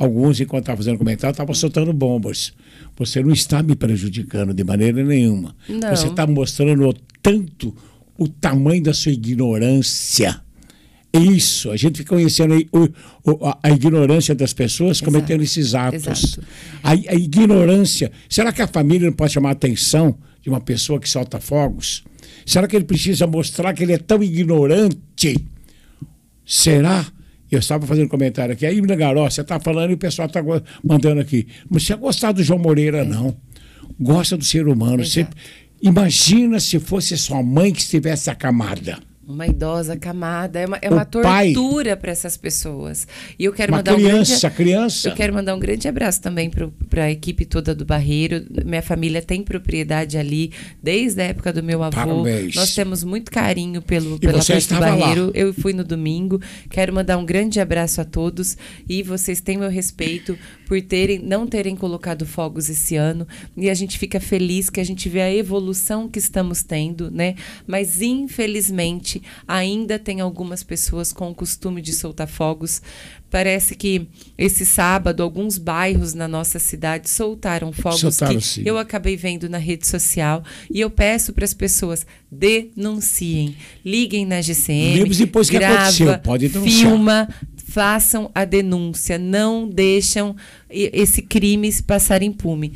alguns, enquanto estavam fazendo comentário, estavam soltando bombas. Você não está me prejudicando de maneira nenhuma. Não. Você está mostrando tanto o tamanho da sua ignorância. Isso, a gente fica conhecendo aí a ignorância das pessoas cometendo esses atos. Exato. A ignorância. Será que a família não pode chamar a atenção de uma pessoa que solta fogos? Será que ele precisa mostrar que ele é tão ignorante? Será? Eu estava fazendo comentário aqui. Aí, Garó, você está falando e o pessoal está mandando aqui. Mas você gosta do João Moreira, não. Gosta do ser humano. Você, imagina se fosse sua mãe que estivesse acamada. Uma idosa acamada, é uma tortura para essas pessoas. E eu quero mandar criança. Eu quero mandar um grande abraço também para a equipe toda do Barreiro. Minha família tem propriedade ali desde a época do meu avô. Parabéns. Nós temos muito carinho pela festa do Barreiro. Lá. Eu fui no domingo. Quero mandar um grande abraço a todos e vocês têm meu respeito por não terem colocado fogos esse ano. E a gente fica feliz que a gente vê a evolução que estamos tendo, né? Mas infelizmente ainda tem algumas pessoas com o costume de soltar fogos. Parece que esse sábado alguns bairros na nossa cidade soltaram fogos que eu acabei vendo na rede social e eu peço para as pessoas denunciem, liguem na GCM, depois que aconteceu, pode denunciar. Filma, façam a denúncia, não deixam esse crime passar impune.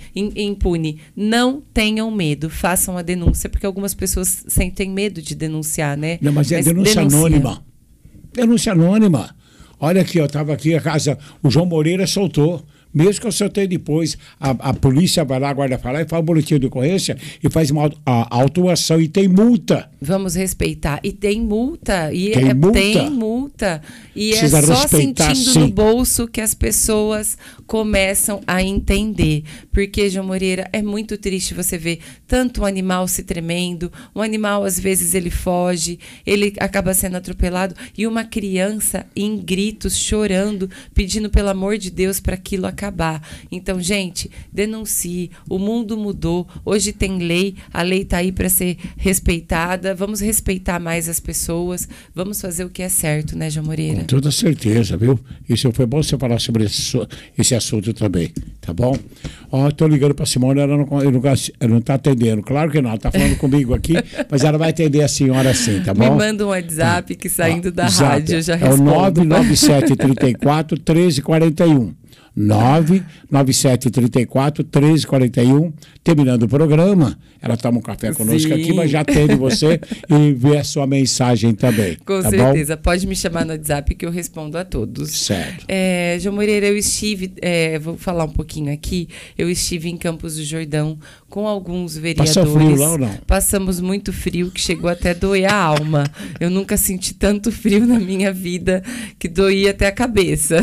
Não tenham medo, façam a denúncia, porque algumas pessoas sentem medo de denunciar, né? Não, mas é denúncia anônima. Denúncia anônima. Olha aqui, eu estava aqui, a casa, o João Moreira soltou. Mesmo que eu soltei depois, a polícia vai lá, a guarda vai lá e faz um boletim de ocorrência e faz uma autuação e tem multa. Vamos respeitar. E tem multa. E tem multa. E precisa é só respeitar, sentindo no bolso que as pessoas começam a entender. Porque, João Moreira, é muito triste você ver tanto um animal se tremendo, um animal, às vezes, ele foge, ele acaba sendo atropelado, e uma criança em gritos, chorando, pedindo pelo amor de Deus para aquilo acabar. Então, gente, denuncie. O mundo mudou. Hoje tem lei. A lei está aí para ser respeitada. Vamos respeitar mais as pessoas. Vamos fazer o que é certo, né, João Moreira? Com toda certeza, viu? Isso foi bom você falar sobre esse assunto também, tá bom? Ó, tô ligando para a Simone, ela não está atendendo. Claro que não, ela está falando comigo aqui, mas ela vai atender a senhora sim, tá bom? Me manda um WhatsApp que saindo da rádio eu já respondo. É o 997 34 1341. 997341341. Terminando o programa, ela toma um café conosco aqui, mas já atende você e vê a sua mensagem também. Com certeza, pode me chamar no WhatsApp que eu respondo a todos. Certo. João Moreira, eu estive, vou falar um pouquinho aqui, eu estive em Campos do Jordão com alguns vereadores. Passou frio lá ou não? Passamos muito frio, que chegou até a doer a alma. Eu nunca senti tanto frio na minha vida, que doía até a cabeça.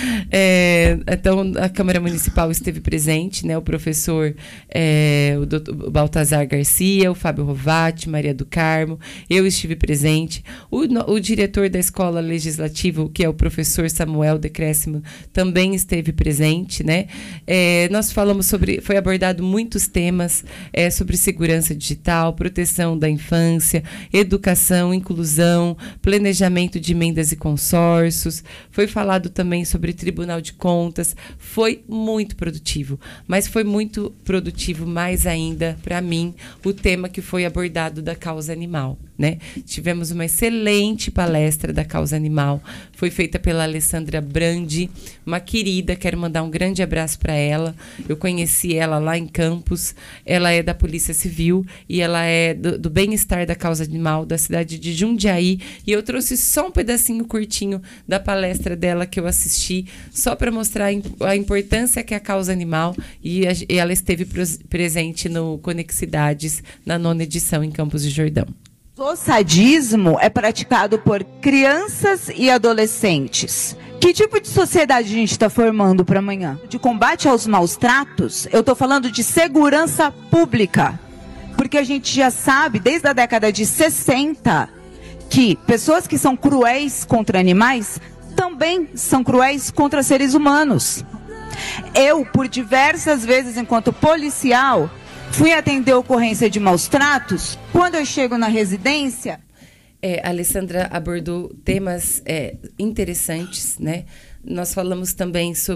Então, a Câmara Municipal esteve presente, né? O professor, o doutor Baltazar Garcia, o Fábio Rovati, Maria do Carmo, eu estive presente. O diretor da Escola Legislativa, que é o professor Samuel Decréscimo, também esteve presente, né? Nós falamos foi abordado muitos temas sobre segurança digital, proteção da infância, educação, inclusão, planejamento de emendas e consórcios. Foi falado também sobre Tribunal de Contas. Foi muito produtivo, mas foi muito produtivo mais ainda para mim o tema que foi abordado da causa animal, né? Tivemos uma excelente palestra da causa animal, foi feita pela Alessandra Brandi, uma querida, quero mandar um grande abraço para ela. Eu conheci ela lá em Campos, ela é da Polícia Civil e ela é do bem-estar da causa animal da cidade de Jundiaí, e eu trouxe só um pedacinho curtinho da palestra dela que eu assisti, só para mostrar a importância que é a causa animal, e ela esteve presente no Conexidades, na 9ª edição em Campos do Jordão. O sadismo é praticado por crianças e adolescentes. Que tipo de sociedade a gente está formando para amanhã? De combate aos maus tratos, eu estou falando de segurança pública. Porque a gente já sabe, desde a década de 60, que pessoas que são cruéis contra animais também são cruéis contra seres humanos. Eu, por diversas vezes, enquanto policial, fui atender a ocorrência de maus tratos. Quando eu chego na residência... A Alessandra abordou temas interessantes, né? Nós falamos também sobre